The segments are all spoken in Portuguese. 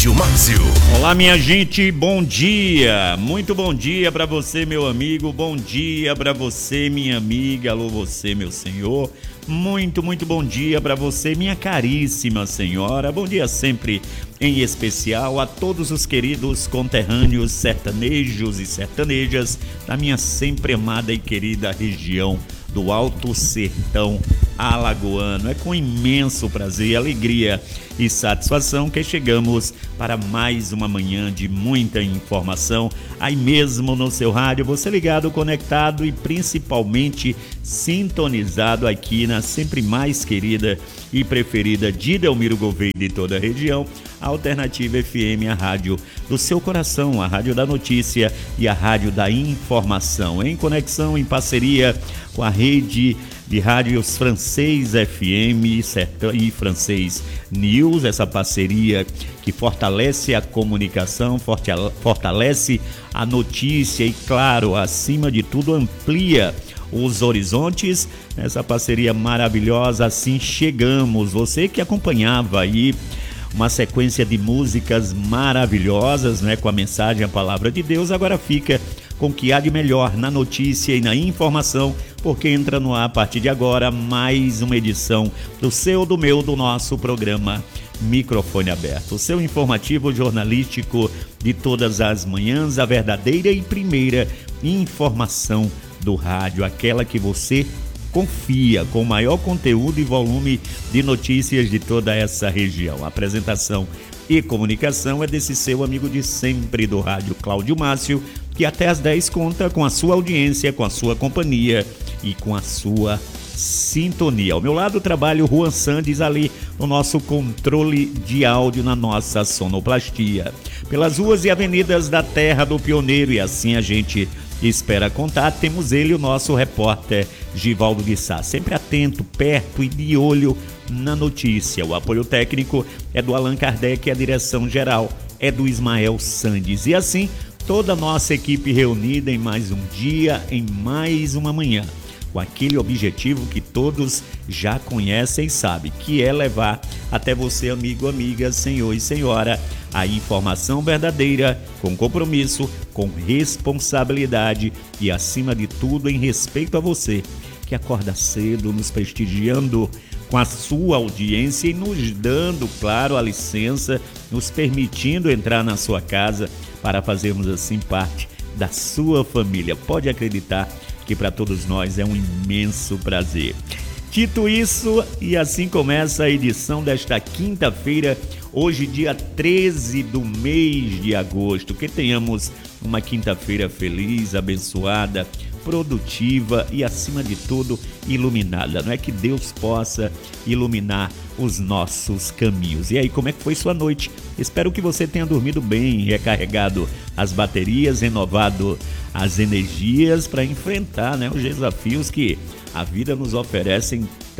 Cláudio Márcio. Olá, minha gente, bom dia. Muito bom dia para você, meu amigo. Bom dia para você, minha amiga. Alô, você, meu senhor. Muito bom dia para você, minha caríssima senhora. Bom dia sempre, em especial a todos os queridos conterrâneos sertanejos e sertanejas da minha sempre amada e querida região do Alto Sertão Alagoano. É com imenso prazer, alegria e satisfação que chegamos para mais uma manhã de muita informação, aí mesmo no seu rádio, você ligado, conectado e principalmente sintonizado aqui na sempre mais querida e preferida de Delmiro Gouveia de toda a região, a Alternativa FM, a rádio do seu coração, a rádio da notícia e a rádio da informação, em conexão, em parceria com a rede de rádios Francês FM e Francês News, essa parceria que fortalece a comunicação, fortalece a notícia e, claro, acima de tudo, amplia os horizontes. Essa parceria maravilhosa, assim chegamos. Você que acompanhava aí uma sequência de músicas maravilhosas, né, com a mensagem, a palavra de Deus, agora fica com o que há de melhor na notícia e na informação, porque entra no ar a partir de agora mais uma edição do seu, do meu, do nosso programa Microfone Aberto, o seu informativo jornalístico de todas as manhãs, a verdadeira e primeira informação do rádio, aquela que você confia, com o maior conteúdo e volume de notícias de toda essa região. A apresentação e comunicação é desse seu amigo de sempre do rádio, Cláudio Márcio, que até às 10 conta com a sua audiência, com a sua companhia e com a sua sintonia. Ao meu lado trabalha o Juan Sandes ali no nosso controle de áudio, na nossa sonoplastia. Pelas ruas e avenidas da Terra do Pioneiro, e assim a gente espera contar, temos ele, o nosso repórter Givaldo de Sá, sempre atento, perto e de olho na notícia. O apoio técnico é do Allan Kardec e a direção geral é do Ismael Sandes. E assim, toda a nossa equipe reunida em mais um dia, em mais uma manhã, com aquele objetivo que todos já conhecem e sabem, que é levar até você, amigo, amiga, senhor e senhora, a informação verdadeira, com compromisso, com responsabilidade e, acima de tudo, em respeito a você, que acorda cedo, nos prestigiando com a sua audiência e nos dando, claro, a licença, nos permitindo entrar na sua casa para fazermos assim parte da sua família. Pode acreditar que para todos nós é um imenso prazer. Dito isso, e assim começa a edição desta quinta-feira, hoje dia 13 do mês de agosto, que tenhamos uma quinta-feira feliz, abençoada, produtiva e, acima de tudo, iluminada. Não é que Deus possa iluminar os nossos caminhos. E aí, como é que foi sua noite? Espero que você tenha dormido bem, recarregado as baterias, renovado as energias para enfrentar, né, os desafios que a vida nos oferece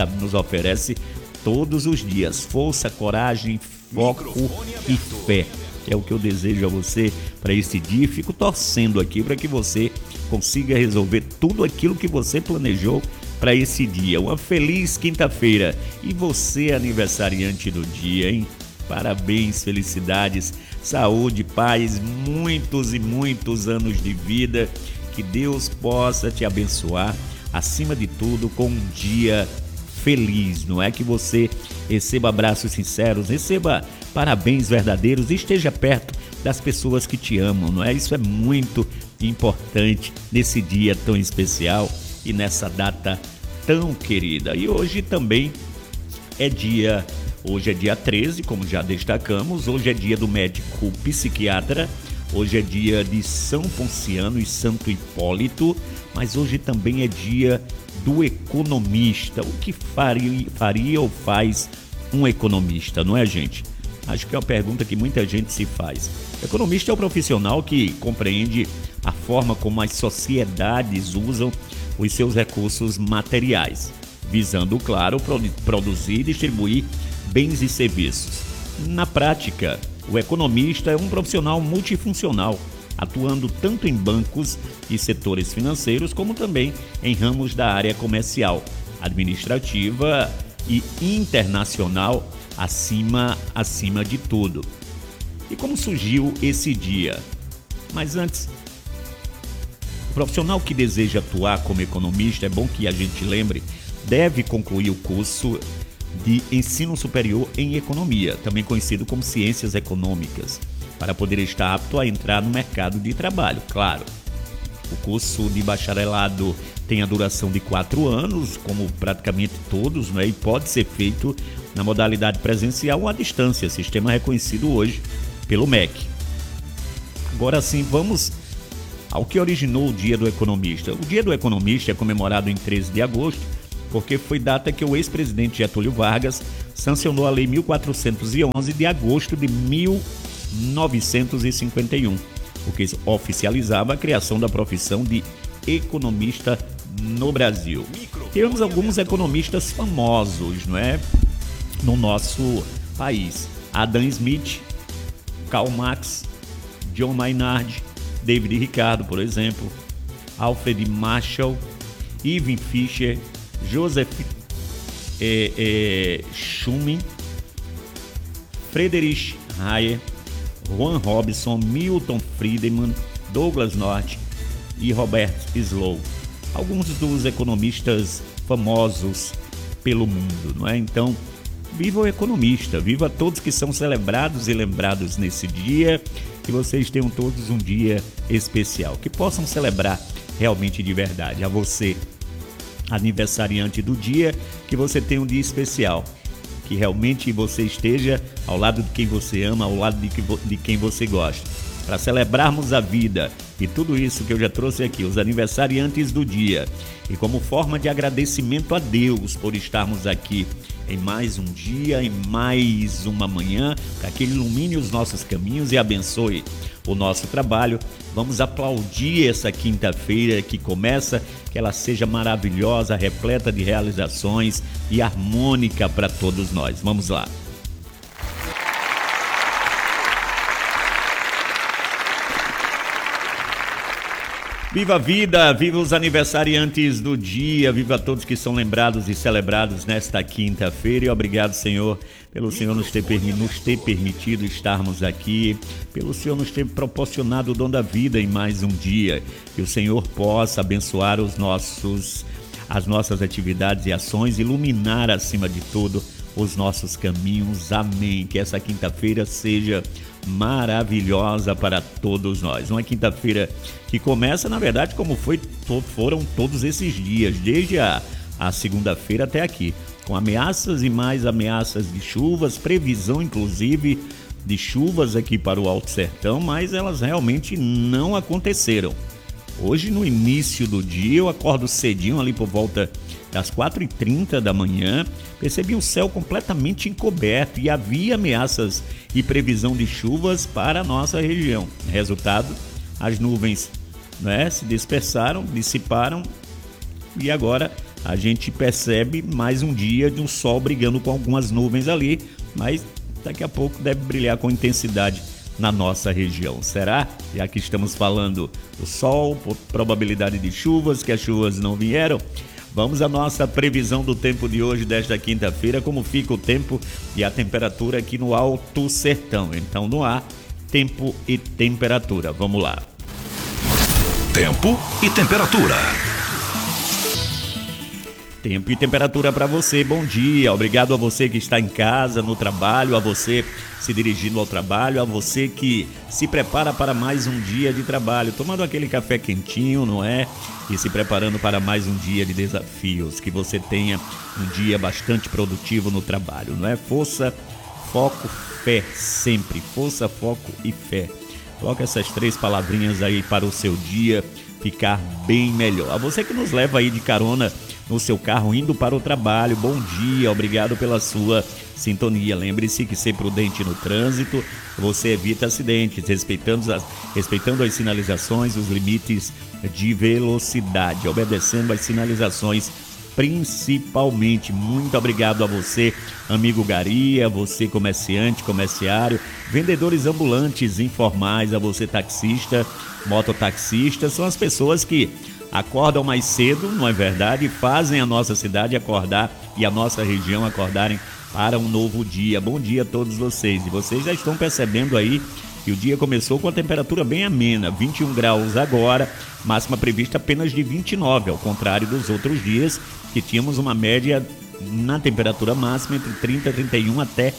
todos os dias. Força, coragem, foco e fé. É o que eu desejo a você para esse dia. Fico torcendo aqui para que você consiga resolver tudo aquilo que você planejou para esse dia. Uma feliz quinta-feira. E você, aniversariante do dia, hein? Parabéns, felicidades, saúde, paz, muitos e muitos anos de vida. Que Deus possa te abençoar, acima de tudo, com um dia feliz. Não é que você receba abraços sinceros, receba parabéns verdadeiros e esteja perto das pessoas que te amam, não é? Isso é muito importante nesse dia tão especial e nessa data tão querida. E hoje também é dia 13, como já destacamos. Hoje é dia do médico psiquiatra, hoje é dia de São Ponciano e Santo Hipólito, mas hoje também é dia do economista. O que faria ou faz um economista, não é, gente? Acho que é uma pergunta que muita gente se faz. O economista é o profissional que compreende a forma como as sociedades usam os seus recursos materiais, visando, claro, produzir e distribuir bens e serviços. Na prática, o economista é um profissional multifuncional, atuando tanto em bancos e setores financeiros, como também em ramos da área comercial, administrativa e internacional, acima de tudo. e como surgiu esse dia. Mas antes, o profissional que deseja atuar como economista, é bom que a gente lembre, deve concluir o curso de ensino superior em economia, também conhecido como ciências econômicas, para poder estar apto a entrar no mercado de trabalho, claro. O curso de bacharelado tem a duração de 4 anos, como praticamente todos, né? E pode ser feito na modalidade presencial ou à distância, sistema reconhecido hoje pelo MEC. Agora sim, vamos ao que originou o Dia do Economista. O Dia do Economista é comemorado em 13 de agosto, porque foi data que o ex-presidente Getúlio Vargas sancionou a Lei 1411 de agosto de 1951, o que oficializava a criação da profissão de economista no Brasil. Temos alguns economistas famosos, não é? No nosso país. Adam Smith, Karl Marx, John Maynard, David Ricardo, por exemplo, Alfred Marshall, Irving Fisher, Joseph Schumann, Friedrich Hayek, Juan Robinson, Milton Friedman, Douglas North e Robert Slow. Alguns dos economistas famosos pelo mundo, não é? Então, viva o economista, viva todos que são celebrados e lembrados nesse dia, que vocês tenham todos um dia especial, que possam celebrar realmente de verdade. A você, aniversariante do dia, que você tenha um dia especial, que realmente você esteja ao lado de quem você ama, ao lado de quem você gosta, para celebrarmos a vida e tudo isso que eu já trouxe aqui, os aniversariantes do dia, e como forma de agradecimento a Deus por estarmos aqui em mais um dia, em mais uma manhã, para que Ele ilumine os nossos caminhos e abençoe o nosso trabalho. Vamos aplaudir essa quinta-feira que começa, que ela seja maravilhosa, repleta de realizações e harmônica para todos nós. Vamos lá. Viva a vida, viva os aniversariantes do dia, viva todos que são lembrados e celebrados nesta quinta-feira. E obrigado, Senhor, pelo Senhor nos ter permitido estarmos aqui, pelo Senhor nos ter proporcionado o dom da vida em mais um dia. Que o Senhor possa abençoar as nossas atividades e ações, iluminar acima de tudo os nossos caminhos. Amém. Que essa quinta-feira seja maravilhosa para todos nós. Uma quinta-feira que começa, na verdade, como foram todos esses dias, desde a segunda-feira até aqui, com ameaças e mais ameaças de chuvas, previsão inclusive de chuvas aqui para o Alto Sertão, mas elas realmente não aconteceram. Hoje, no início do dia, eu acordo cedinho, ali por volta das 4h30 da manhã, percebi o céu completamente encoberto e havia ameaças e previsão de chuvas para a nossa região. Resultado, as nuvens, né, se dispersaram, dissiparam e agora a gente percebe mais um dia de um sol brigando com algumas nuvens ali, mas daqui a pouco deve brilhar com intensidade na nossa região. Será? Já que estamos falando do sol, probabilidade de chuvas, que as chuvas não vieram. Vamos à nossa previsão do tempo de hoje, desta quinta-feira, como fica o tempo e a temperatura aqui no Alto Sertão. Então, no ar, tempo e temperatura. Vamos lá. Tempo e temperatura. Tempo e temperatura para você, bom dia, obrigado a você que está em casa, no trabalho, a você se dirigindo ao trabalho, a você que se prepara para mais um dia de trabalho, tomando aquele café quentinho, não é? E se preparando para mais um dia de desafios, que você tenha um dia bastante produtivo no trabalho, não é? Força, foco, fé, sempre, força, foco e fé. Coloca essas 3 palavrinhas aí para o seu dia ficar bem melhor. A você que nos leva aí de carona no seu carro indo para o trabalho, bom dia, obrigado pela sua sintonia. Lembre-se que ser prudente no trânsito, você evita acidentes, respeitando as sinalizações, os limites de velocidade, obedecendo as sinalizações principalmente. Muito obrigado a você, amigo Gari, a você comerciante, comerciário, vendedores ambulantes, informais, a você taxista, mototaxista, são as pessoas que acordam mais cedo, não é verdade? Fazem a nossa cidade acordar e a nossa região acordarem para um novo dia. Bom dia a todos vocês. E vocês já estão percebendo aí que o dia começou com a temperatura bem amena, 21 graus agora, máxima prevista apenas de 29, ao contrário dos outros dias, que tínhamos uma média na temperatura máxima entre 30, 31 até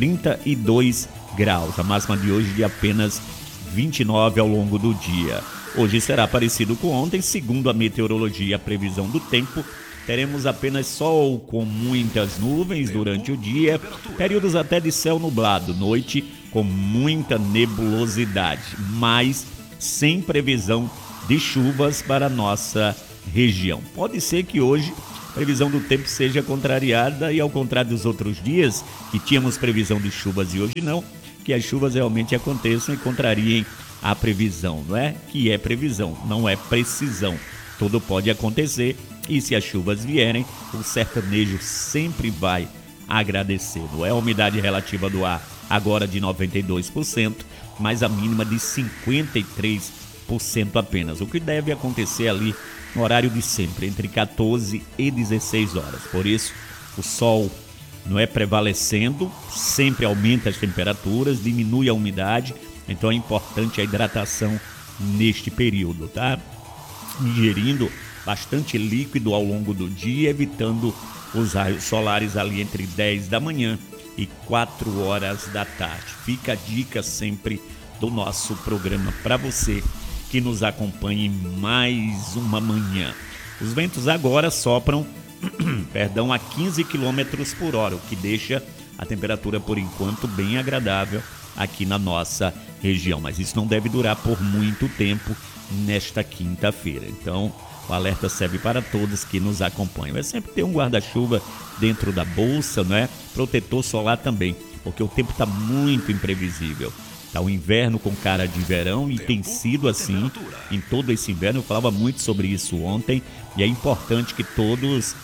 32 graus. A máxima de hoje de apenas 29 ao longo do dia. Hoje será parecido com ontem, segundo a meteorologia, a previsão do tempo. Teremos apenas sol com muitas nuvens durante o dia, períodos até de céu nublado, noite com muita nebulosidade, mas sem previsão de chuvas para a nossa região. Pode ser que hoje a previsão do tempo seja contrariada e, ao contrário dos outros dias, que tínhamos previsão de chuvas e hoje não, que as chuvas realmente aconteçam e contrariem a previsão, não é? Que é previsão, não é precisão. Tudo pode acontecer e, se as chuvas vierem, o sertanejo sempre vai agradecer. Não é? A umidade relativa do ar agora de 92%, mas a mínima de 53% apenas. O que deve acontecer ali no horário de sempre, entre 14 e 16 horas. Por isso, o sol não é prevalecendo, sempre aumenta as temperaturas, diminui a umidade, então é importante a hidratação neste período, tá? Ingerindo bastante líquido ao longo do dia, evitando os raios solares ali entre 10 da manhã e 4 horas da tarde. Fica a dica sempre do nosso programa para você que nos acompanha em mais uma manhã. Os ventos agora sopram a 15 km por hora, o que deixa a temperatura por enquanto bem agradável aqui na nossa região, mas isso não deve durar por muito tempo nesta quinta-feira. Então, o alerta serve para todos que nos acompanham. É sempre ter um guarda-chuva dentro da bolsa, não é? Protetor solar também, porque o tempo está muito imprevisível. Está o inverno com cara de verão e tem sido assim em todo esse inverno. Eu falava muito sobre isso ontem e é importante que todos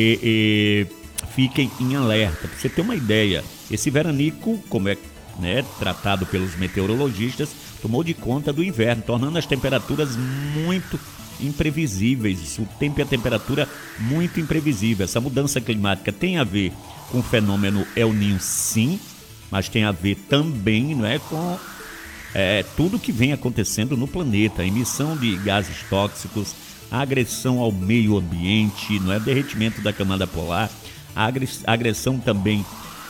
fiquem em alerta. Para você ter uma ideia, esse veranico, como é tratado pelos meteorologistas, tomou de conta do inverno, tornando as temperaturas muito imprevisíveis, o tempo e a temperatura muito imprevisível. Essa mudança climática tem a ver com o fenômeno El Niño, sim, mas tem a ver também, com tudo que vem acontecendo no planeta, a emissão de gases tóxicos, a agressão ao meio ambiente, derretimento da camada polar, a agressão também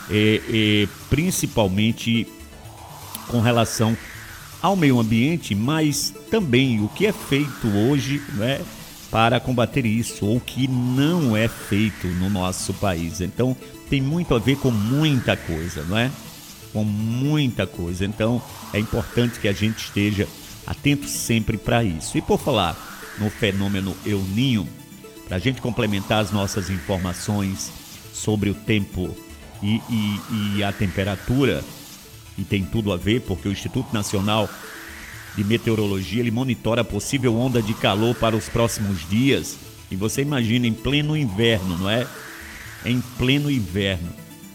principalmente com relação ao meio ambiente, mas também o que é feito hoje para combater isso, ou o que não é feito no nosso país. Então, tem muito a ver com muita coisa, com muita coisa. Então, é importante que a gente esteja atento sempre para isso. E por falar no fenômeno El Niño, para a gente complementar as nossas informações sobre o tempo e a temperatura, e tem tudo a ver, porque o Instituto Nacional de Meteorologia, ele monitora a possível onda de calor para os próximos dias. E você imagina, em pleno inverno, em pleno inverno.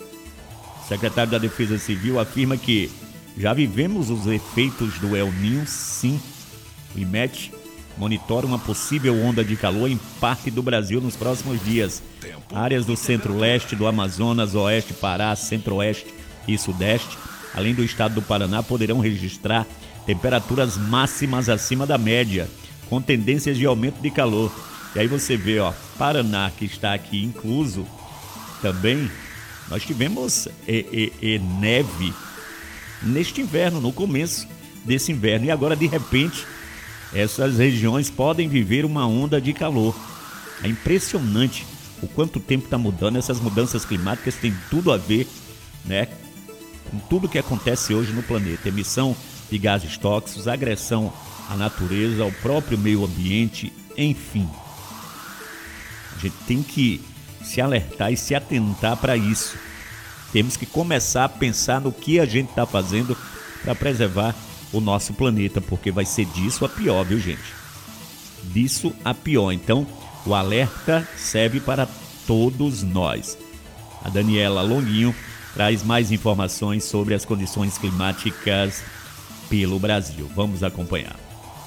O secretário da Defesa Civil afirma que já vivemos os efeitos do El Niño, sim. O IMET monitora uma possível onda de calor em parte do Brasil nos próximos dias. Áreas do centro-leste, do Amazonas, oeste, Pará, centro-oeste e sudeste, além do estado do Paraná, poderão registrar temperaturas máximas acima da média, com tendências de aumento de calor. E aí você vê, Paraná, que está aqui incluso também, nós tivemos neve neste inverno, no começo desse inverno, e agora de repente essas regiões podem viver uma onda de calor. É impressionante o quanto o tempo está mudando. Essas mudanças climáticas têm tudo a ver com tudo que acontece hoje no planeta. Emissão de gases tóxicos, agressão à natureza, ao próprio meio ambiente, enfim. A gente tem que se alertar e se atentar para isso. Temos que começar a pensar no que a gente está fazendo para preservar o nosso planeta, porque vai ser disso a pior, viu, gente? Disso a pior. Então, o alerta serve para todos nós. A Daniela Longuinho traz mais informações sobre as condições climáticas pelo Brasil. Vamos acompanhar.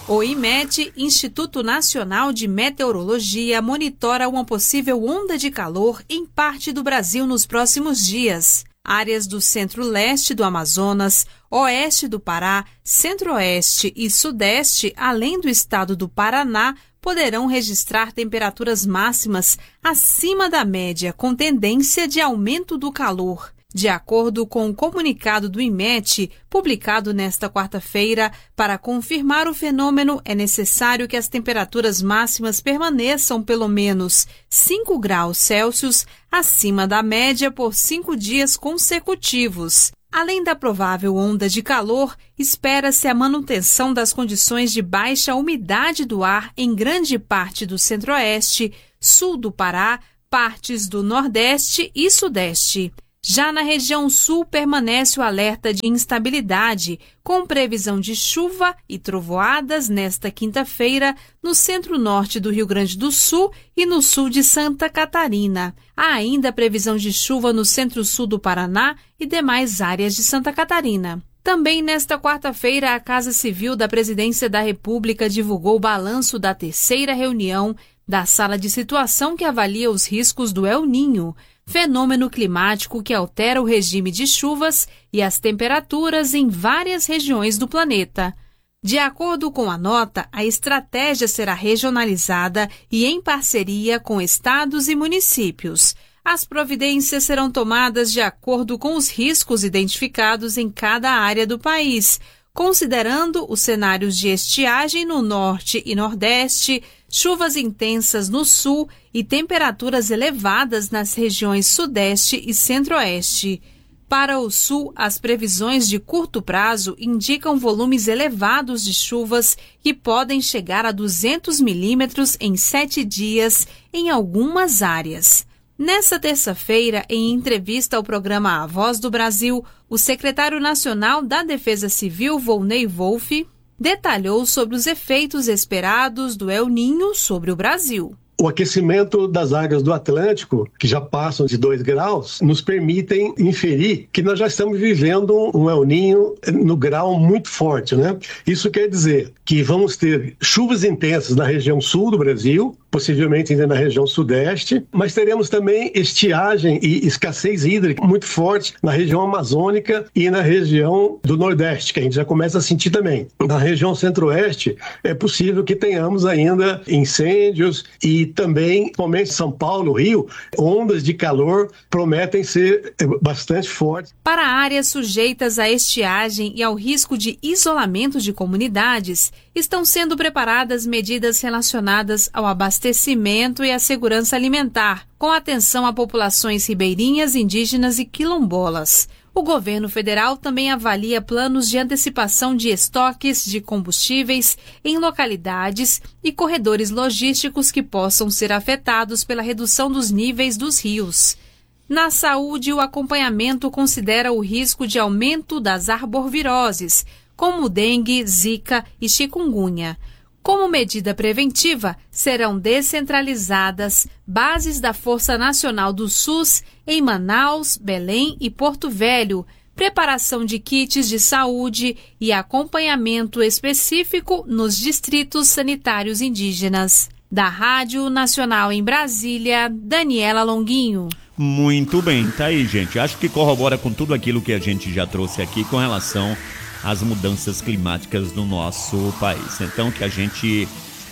O IMET, Instituto Nacional de Meteorologia, monitora uma possível onda de calor em parte do Brasil nos próximos dias. Áreas do centro-leste do Amazonas, oeste do Pará, centro-oeste e sudeste, além do estado do Paraná, poderão registrar temperaturas máximas acima da média, com tendência de aumento do calor. De acordo com o comunicado do IMET, publicado nesta quarta-feira, para confirmar o fenômeno é necessário que as temperaturas máximas permaneçam pelo menos 5 graus Celsius acima da média por 5 dias consecutivos. Além da provável onda de calor, espera-se a manutenção das condições de baixa umidade do ar em grande parte do centro-oeste, sul do Pará, partes do nordeste e sudeste. Já na região sul permanece o alerta de instabilidade, com previsão de chuva e trovoadas nesta quinta-feira no centro-norte do Rio Grande do Sul e no sul de Santa Catarina. Há ainda previsão de chuva no centro-sul do Paraná e demais áreas de Santa Catarina. Também nesta quarta-feira, a Casa Civil da Presidência da República divulgou o balanço da terceira reunião da Sala de Situação que avalia os riscos do El Niño, fenômeno climático que altera o regime de chuvas e as temperaturas em várias regiões do planeta. De acordo com a nota, a estratégia será regionalizada e em parceria com estados e municípios. As providências serão tomadas de acordo com os riscos identificados em cada área do país, considerando os cenários de estiagem no norte e nordeste, chuvas intensas no sul e temperaturas elevadas nas regiões sudeste e centro-oeste. Para o sul, as previsões de curto prazo indicam volumes elevados de chuvas que podem chegar a 200 milímetros em 7 dias em algumas áreas. Nessa terça-feira, em entrevista ao programa A Voz do Brasil, o secretário nacional da Defesa Civil, Volney Wolff, detalhou sobre os efeitos esperados do El Niño sobre o Brasil. O aquecimento das águas do Atlântico, que já passam de 2 graus, nos permitem inferir que nós já estamos vivendo um El Niño no grau muito forte, né? Isso quer dizer que vamos ter chuvas intensas na região sul do Brasil, possivelmente ainda na região sudeste, mas teremos também estiagem e escassez hídrica muito forte na região amazônica e na região do nordeste, que a gente já começa a sentir também. Na região centro-oeste, é possível que tenhamos ainda incêndios e também, principalmente em São Paulo, Rio, ondas de calor prometem ser bastante fortes. Para áreas sujeitas à estiagem e ao risco de isolamento de comunidades, estão sendo preparadas medidas relacionadas ao abastecimento e à segurança alimentar, com atenção a populações ribeirinhas, indígenas e quilombolas. O governo federal também avalia planos de antecipação de estoques de combustíveis em localidades e corredores logísticos que possam ser afetados pela redução dos níveis dos rios. Na saúde, o acompanhamento considera o risco de aumento das arboviroses, como dengue, zika e chikungunya. Como medida preventiva, serão descentralizadas bases da Força Nacional do SUS em Manaus, Belém e Porto Velho, preparação de kits de saúde e acompanhamento específico nos distritos sanitários indígenas. Da Rádio Nacional em Brasília, Daniela Longuinho. Muito bem, tá aí, gente. Acho que corrobora com tudo aquilo que a gente já trouxe aqui com relação às mudanças climáticas do nosso país. Então, que a gente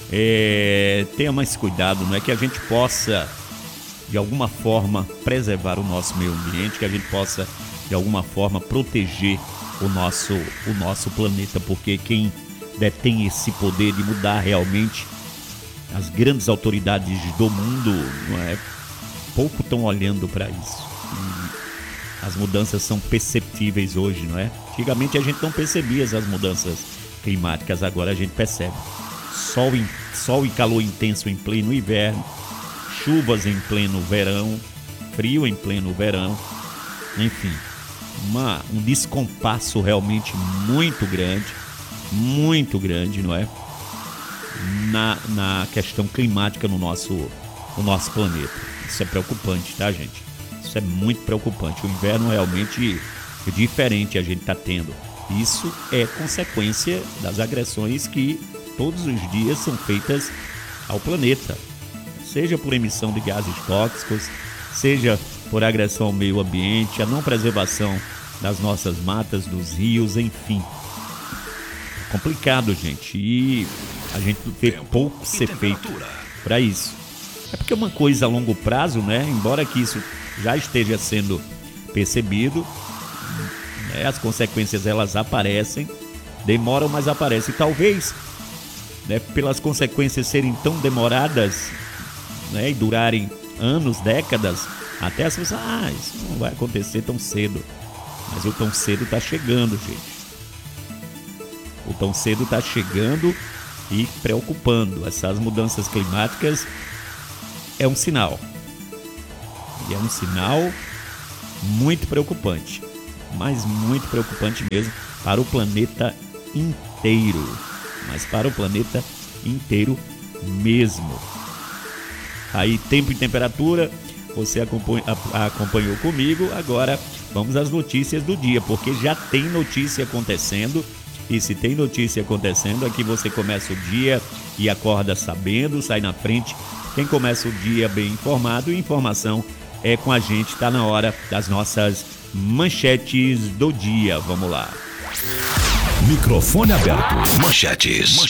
tenha mais cuidado, não é? Que a gente possa, de alguma forma, preservar o nosso meio ambiente, que a gente possa, de alguma forma, proteger o nosso planeta, porque quem detém esse poder de mudar realmente, as grandes autoridades do mundo, não é? Pouco estão olhando para isso. E as mudanças são perceptíveis hoje, não é? Antigamente a gente não percebia as mudanças climáticas, agora a gente percebe. Sol e calor intenso em pleno inverno, chuvas em pleno verão, frio em pleno verão, enfim, um descompasso realmente muito grande, não é? Na questão climática no nosso planeta. Isso é preocupante, tá, gente? Isso é muito preocupante. O inverno realmente é diferente a gente tá tendo. Isso é consequência das agressões que todos os dias são feitas ao planeta, seja por emissão de gases tóxicos, seja por agressão ao meio ambiente, a não preservação das nossas matas, dos rios, enfim. É complicado, gente, e a gente vê pouco ser feito para isso. É porque é uma coisa a longo prazo, né? Embora que isso já esteja sendo percebido, né? As consequências elas aparecem, demoram, mas aparecem. Talvez, né, pelas consequências serem tão demoradas, né, e durarem anos, décadas, até as pessoas, isso não vai acontecer tão cedo. Mas o tão cedo está chegando, gente. O tão cedo está chegando e preocupando. Essas mudanças climáticas é um sinal. E é um sinal muito preocupante. Mas muito preocupante mesmo para o planeta inteiro. Mas para o planeta inteiro mesmo. Aí, tempo e temperatura, você acompanhou comigo. Agora vamos às notícias do dia, porque já tem notícia acontecendo. E se tem notícia acontecendo, aqui você começa o dia e acorda sabendo, sai na frente. Quem começa o dia bem informado, e informação é com a gente. Está na hora das nossas manchetes do dia. Vamos lá. Microfone aberto. Manchetes.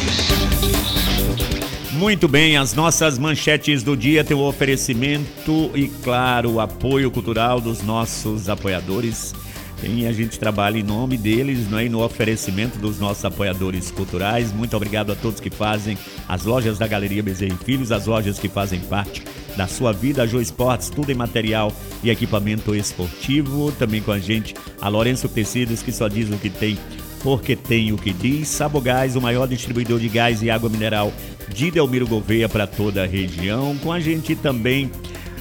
Muito bem, as nossas manchetes do dia têm o oferecimento e, claro, o apoio cultural dos nossos apoiadores. E a gente trabalha em nome deles, né, e no oferecimento dos nossos apoiadores culturais. Muito obrigado a todos que fazem as lojas da Galeria Bezerra e Filhos, as lojas que fazem parte da sua vida. A Jô Esportes, tudo em material e equipamento esportivo. Também com a gente a Lourenço Tecidos, que só diz o que tem porque tem o que diz. Sabogás, o maior distribuidor de gás e água mineral de Delmiro Gouveia para toda a região. Com a gente também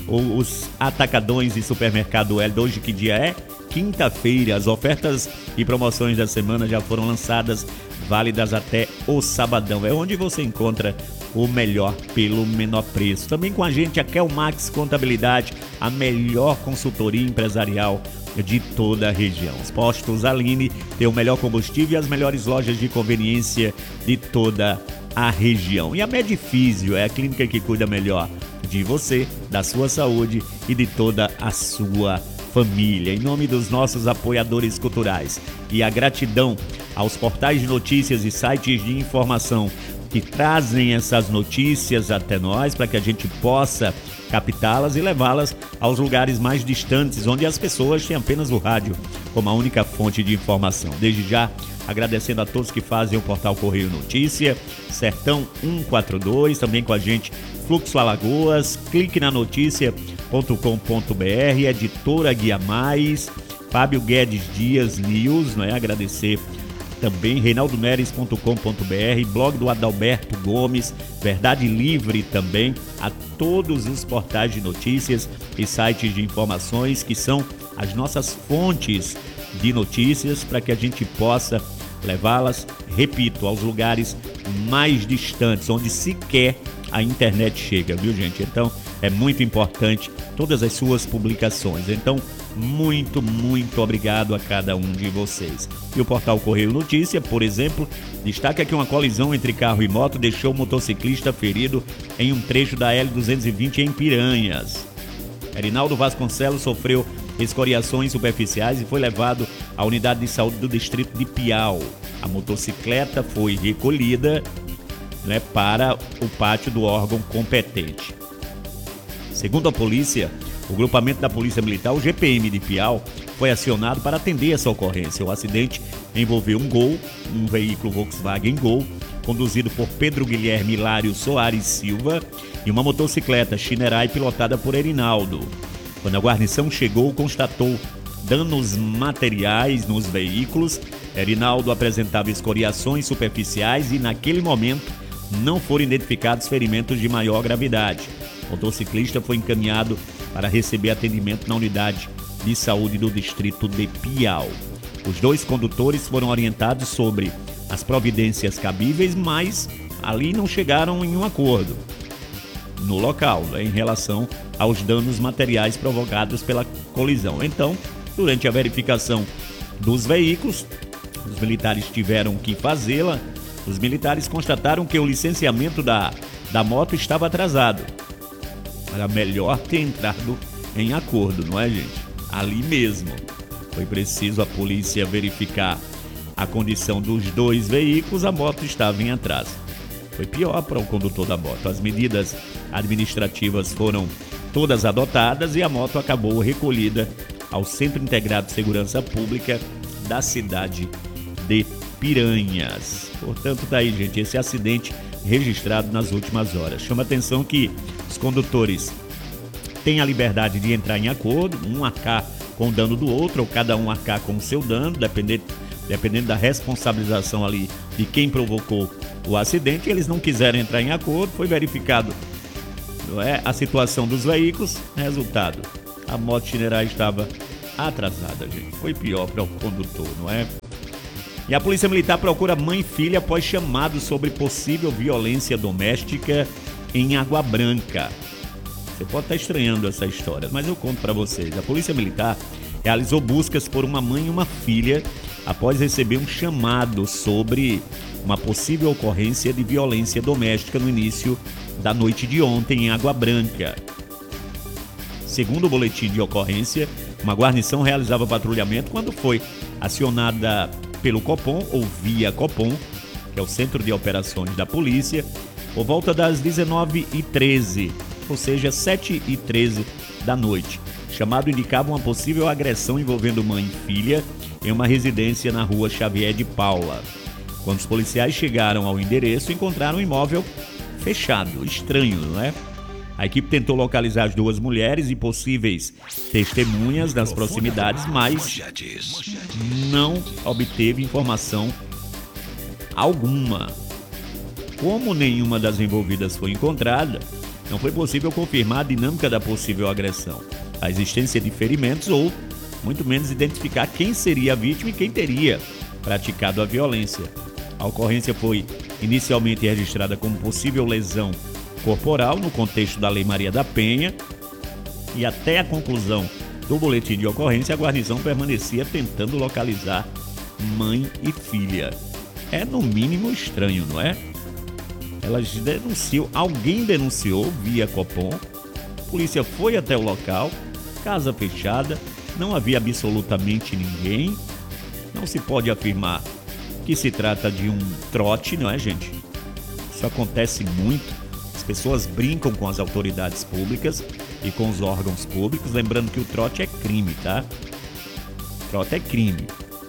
os atacadões e supermercado L. Hoje que dia é? Quinta-feira. As ofertas e promoções da semana já foram lançadas, válidas até o sabadão. É onde você encontra o melhor pelo menor preço. Também com a gente a Kelmax Contabilidade, a melhor consultoria empresarial de toda a região. Os postos Aline tem o melhor combustível e as melhores lojas de conveniência de toda a região. E a Medifísio é a clínica que cuida melhor de você, da sua saúde e de toda a sua família. Em nome dos nossos apoiadores culturais e a gratidão aos portais de notícias e sites de informação que trazem essas notícias até nós para que a gente possa captá-las e levá-las aos lugares mais distantes, onde as pessoas têm apenas o rádio como a única fonte de informação. Desde já, agradecendo a todos que fazem o portal Correio Notícia, Sertão 142, também com a gente Fluxo Alagoas, Clique na Notícia.com.br, Editora Guia Mais, Fábio Guedes Dias News, né? Agradecer também reinaldoneres.com.br, blog do Adalberto Gomes, Verdade Livre também, a todos os portais de notícias e sites de informações que são as nossas fontes de notícias para que a gente possa levá-las, repito, aos lugares mais distantes, onde sequer a internet chega, viu, gente? Então, é muito importante todas as suas publicações. Então, muito obrigado a cada um de vocês. E o portal Correio Notícia, por exemplo, destaca que uma colisão entre carro e moto deixou o motociclista ferido em um trecho da L220 em Piranhas. Erinaldo Vasconcelos sofreu escoriações superficiais e foi levado à unidade de saúde do distrito de Piau. A motocicleta foi recolhida, né, para o pátio do órgão competente. Segundo a polícia, o grupamento da Polícia Militar, o GPM de Piau, foi acionado para atender essa ocorrência. O acidente envolveu um Gol, um veículo Volkswagen Gol, conduzido por Pedro Guilherme Hilário Soares Silva, e uma motocicleta Shinerai pilotada por Erinaldo. Quando a guarnição chegou, constatou danos materiais nos veículos. Erinaldo apresentava escoriações superficiais e, naquele momento, não foram identificados ferimentos de maior gravidade. O motociclista foi encaminhado para receber atendimento na unidade de saúde do distrito de Piau. Os dois condutores foram orientados sobre as providências cabíveis, mas ali não chegaram em um acordo no local, né, em relação aos danos materiais provocados pela colisão. Então, durante a verificação dos veículos, os militares tiveram que fazê-la, Os militares constataram que o licenciamento da moto estava atrasado. Era melhor ter entrado em acordo, não é, gente? Ali mesmo. Foi preciso a polícia verificar a condição dos dois veículos, a moto estava em atraso. Foi pior para o condutor da moto. As medidas administrativas foram todas adotadas e a moto acabou recolhida ao Centro Integrado de Segurança Pública da cidade de Piranhas. Portanto, daí, gente, esse acidente registrado nas últimas horas. Chama atenção que os condutores têm a liberdade de entrar em acordo, um arcar com o dano do outro, ou cada um arcar com o seu dano, dependendo da responsabilização ali de quem provocou o acidente. Eles não quiseram entrar em acordo, foi verificado a situação dos veículos, resultado, a moto Shinerai estava atrasada, gente. Foi pior para o condutor, não é? E a Polícia Militar procura mãe e filha após chamado sobre possível violência doméstica em Água Branca. Você pode estar estranhando essa história, mas eu conto para vocês. A Polícia Militar realizou buscas por uma mãe e uma filha após receber um chamado sobre uma possível ocorrência de violência doméstica no início da noite de ontem em Água Branca. Segundo o boletim de ocorrência, uma guarnição realizava patrulhamento quando foi acionada pelo Copom, ou via Copom, que é o Centro de Operações da Polícia, por volta das 19h13, ou seja, 7h13 da noite. O chamado indicava uma possível agressão envolvendo mãe e filha em uma residência na rua Xavier de Paula. Quando os policiais chegaram ao endereço, encontraram um imóvel fechado, estranho, não é? A equipe tentou localizar as duas mulheres e possíveis testemunhas nas proximidades, mas não obteve informação alguma. Como nenhuma das envolvidas foi encontrada, não foi possível confirmar a dinâmica da possível agressão, a existência de ferimentos ou, muito menos, identificar quem seria a vítima e quem teria praticado a violência. A ocorrência foi inicialmente registrada como possível lesão corporal no contexto da Lei Maria da Penha e até a conclusão do boletim de ocorrência a guarnição permanecia tentando localizar mãe e filha. É no mínimo estranho, não é? Elas denunciou, alguém denunciou via Copom, a polícia foi até o local, casa fechada, não havia absolutamente ninguém, não se pode afirmar que se trata de um trote, não é, gente? Isso acontece muito. As pessoas brincam com as autoridades públicas e com os órgãos públicos, lembrando que o trote é crime, tá? Trote é crime.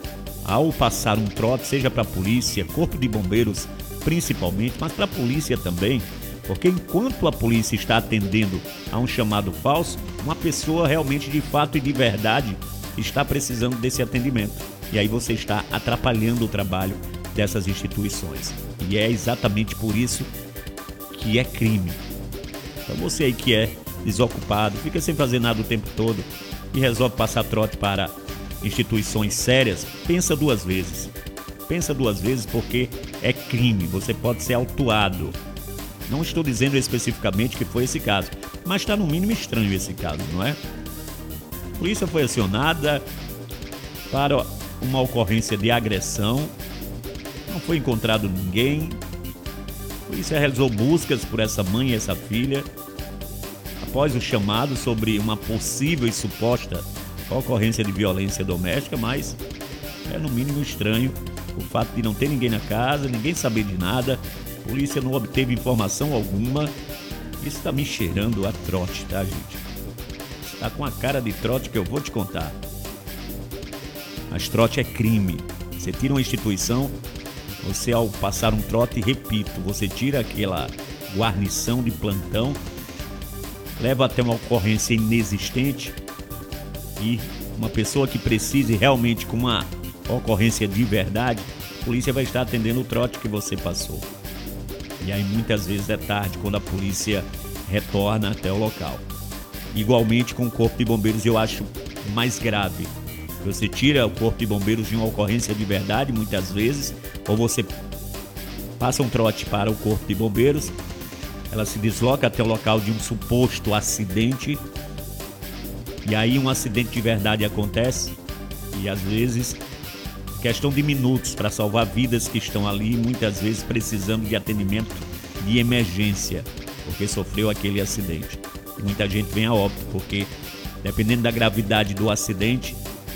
Ao passar um trote, seja para a polícia, corpo de bombeiros principalmente, mas para a polícia também, porque enquanto a polícia está atendendo a um chamado falso, uma pessoa realmente de fato e de verdade está precisando desse atendimento. E aí você está atrapalhando o trabalho dessas instituições. E é exatamente por isso que é crime. Então você aí que é desocupado, fica sem fazer nada o tempo todo e resolve passar trote para instituições sérias, pensa duas vezes. Pensa duas vezes porque é crime, você pode ser autuado. Não estou dizendo especificamente que foi esse caso, mas está no mínimo estranho esse caso, não é? A polícia foi acionada para uma ocorrência de agressão, não foi encontrado ninguém. A polícia realizou buscas por essa mãe e essa filha após o chamado sobre uma possível e suposta ocorrência de violência doméstica, mas é no mínimo estranho o fato de não ter ninguém na casa, ninguém saber de nada, a polícia não obteve informação alguma. Isso está me cheirando a trote, tá, gente? Está com a cara de trote que eu vou te contar. Mas trote é crime. Você tira uma instituição, você ao passar um trote, repito, você tira aquela guarnição de plantão, leva até uma ocorrência inexistente e uma pessoa que precise realmente com uma ocorrência de verdade, a polícia vai estar atendendo o trote que você passou. E aí muitas vezes é tarde quando a polícia retorna até o local. Igualmente com o corpo de bombeiros eu acho mais grave. Você tira o corpo de bombeiros de uma ocorrência de verdade muitas vezes, ou você passa um trote para o corpo de bombeiros, ela se desloca até o local de um suposto acidente, e aí um acidente de verdade acontece, e às vezes questão de minutos para salvar vidas que estão ali, muitas vezes precisando de atendimento de emergência, porque sofreu aquele acidente. E muita gente vem a óbito, porque dependendo da gravidade do acidente,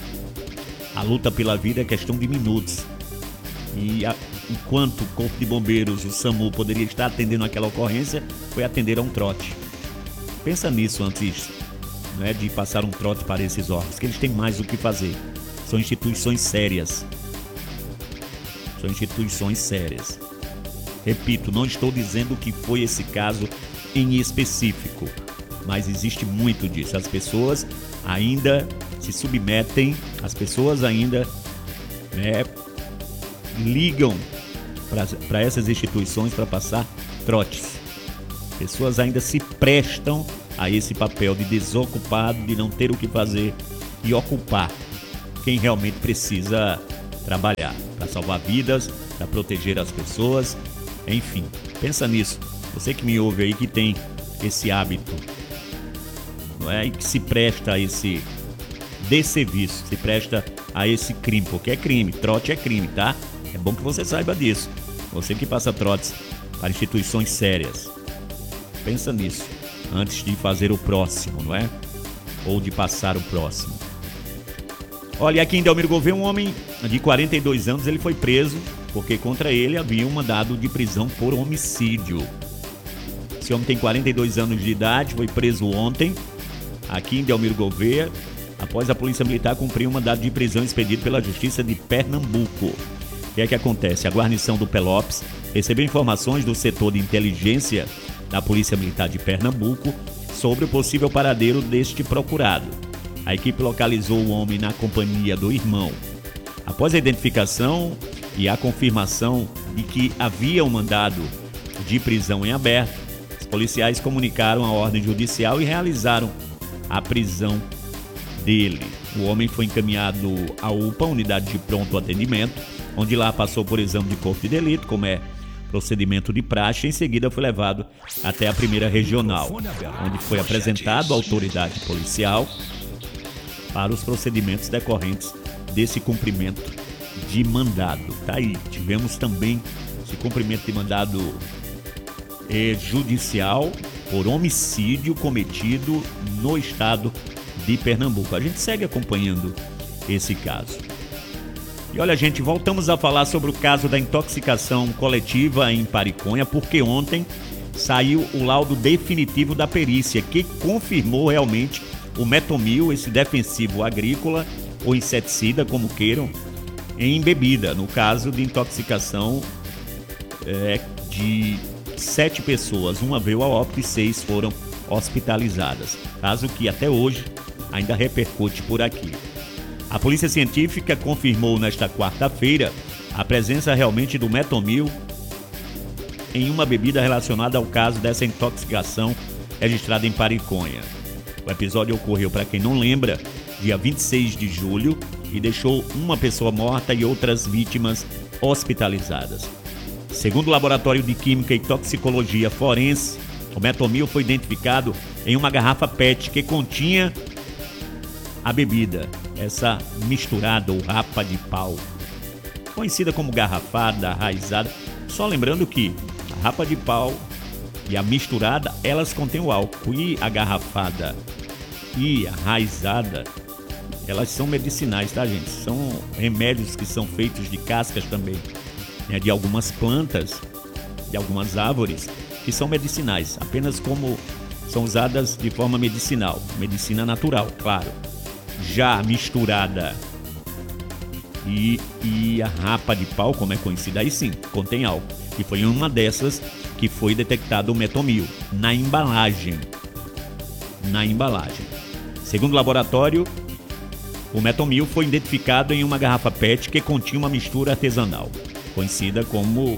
a luta pela vida é questão de minutos. E enquanto o Corpo de Bombeiros, o SAMU, poderia estar atendendo aquela ocorrência, foi atender a um trote. Pensa nisso antes, não é, de passar um trote para esses órgãos, que eles têm mais o que fazer. São instituições sérias. São instituições sérias. Repito, não estou dizendo que foi esse caso em específico, mas existe muito disso. As pessoas ainda se submetem, as pessoas ainda, né, ligam para essas instituições para passar trotes. Pessoas ainda se prestam a esse papel de desocupado, de não ter o que fazer e ocupar quem realmente precisa trabalhar para salvar vidas, para proteger as pessoas. Enfim, pensa nisso. Você que me ouve aí, que tem esse hábito, não é? E que se presta a esse desserviço, se presta a esse crime, porque é crime, trote é crime, tá? É bom que você saiba disso. Você que passa trotes para instituições sérias, pensa nisso antes de fazer o próximo, não é? Ou de passar o próximo. Olha, aqui em Delmiro Gouveia, um homem de 42 anos, ele foi preso porque contra ele havia um mandado de prisão por homicídio. Esse homem tem 42 anos de idade, foi preso ontem, aqui em Delmiro Gouveia, após a Polícia Militar cumprir um mandado de prisão expedido pela Justiça de Pernambuco. O que é que acontece? A guarnição do Pelopes recebeu informações do setor de inteligência da Polícia Militar de Pernambuco sobre o possível paradeiro deste procurado. A equipe localizou o homem na companhia do irmão. Após a identificação e a confirmação de que havia um mandado de prisão em aberto, os policiais comunicaram a ordem judicial e realizaram a prisão dele. O homem foi encaminhado à UPA, unidade de pronto atendimento, onde lá passou por exame de corpo de delito, como é procedimento de praxe. Em seguida foi levado até a primeira regional, onde foi apresentado à autoridade policial para os procedimentos decorrentes desse cumprimento de mandado. Tá aí, tivemos também esse cumprimento de mandado judicial por homicídio cometido no estado de Pernambuco. A gente segue acompanhando esse caso. E olha, gente, voltamos a falar sobre o caso da intoxicação coletiva em Pariconha, porque ontem saiu o laudo definitivo da perícia, que confirmou realmente o metomil, esse defensivo agrícola ou inseticida, como queiram, em bebida. No caso de intoxicação de 7 pessoas, uma veio a óbito e 6 foram hospitalizadas. Caso que até hoje ainda repercute por aqui. A Polícia Científica confirmou nesta quarta-feira a presença realmente do metomil em uma bebida relacionada ao caso dessa intoxicação registrada em Pariconha. O episódio ocorreu, para quem não lembra, dia 26 de julho e deixou uma pessoa morta e outras vítimas hospitalizadas. Segundo o Laboratório de Química e Toxicologia Forense, o metomil foi identificado em uma garrafa PET que continha a bebida, essa misturada ou rapa de pau, conhecida como garrafada, raizada. Só lembrando que a rapa de pau e a misturada, elas contêm o álcool, e a garrafada e a raizada, elas são medicinais, tá, gente? São remédios que são feitos de cascas também, né, de algumas plantas, de algumas árvores, que são medicinais, apenas como são usadas de forma medicinal, medicina natural, claro. Já misturada e a rapa de pau, como é conhecida, aí sim, contém álcool. E foi uma dessas que foi detectado o metomil na embalagem. Segundo o laboratório, o metomil foi identificado em uma garrafa PET que continha uma mistura artesanal, conhecida como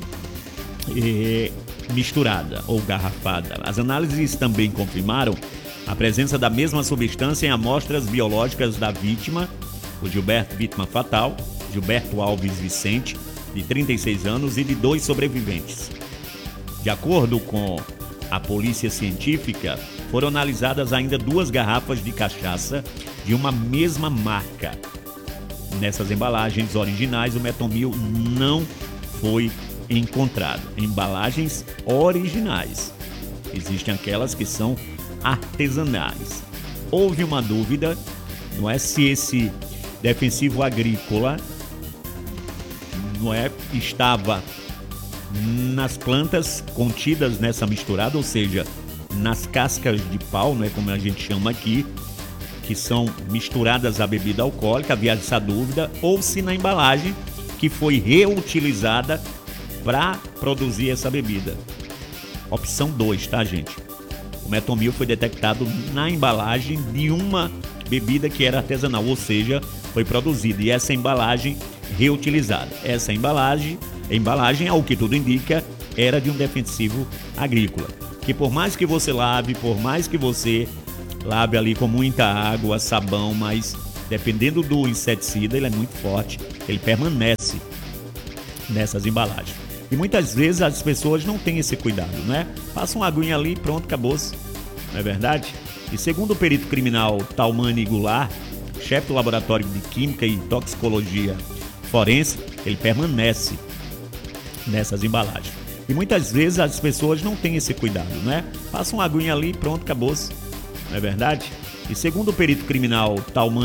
misturada ou garrafada. As análises também confirmaram a presença da mesma substância em amostras biológicas da vítima, o Gilberto, vítima fatal, Gilberto Alves Vicente, de 36 anos, e de 2 sobreviventes. De acordo com a Polícia Científica, foram analisadas ainda 2 garrafas de cachaça de uma mesma marca. nessas embalagens originais, o metomil não foi encontrado. Embalagens originais. Existem aquelas que são artesanais. Houve uma dúvida, não é, se esse defensivo agrícola não é, estava nas plantas contidas nessa misturada, ou seja, nas cascas de pau, não é, como a gente chama aqui, que são misturadas à bebida alcoólica. Havia essa dúvida, ou se na embalagem que foi reutilizada para produzir essa bebida. Opção 2, tá, gente? O metomil foi detectado na embalagem de uma bebida que era artesanal, ou seja, foi produzida, e essa embalagem reutilizada. Essa embalagem, ao que tudo indica, era de um defensivo agrícola, que por mais que você lave, por mais que você lave ali com muita água, sabão, mas dependendo do inseticida, ele é muito forte, ele permanece nessas embalagens. E muitas vezes as pessoas não têm esse cuidado, né? Passa uma aguinha ali e pronto, acabou-se. Não é verdade? E segundo o perito criminal Talmani Goulart, chefe do Laboratório de Química e Toxicologia Forense, ele permanece nessas embalagens. E muitas vezes as pessoas não têm esse cuidado, né? Passa uma aguinha ali e pronto, acabou-se. Não é verdade? E segundo o perito criminal Talmani